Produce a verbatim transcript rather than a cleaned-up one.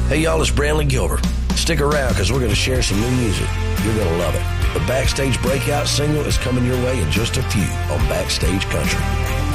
Hey, y'all, it's Brantley Gilbert. Stick around because we're going to share some new music. You're going to love it. The Backstage Breakout single is coming your way in just a few on Backstage Country.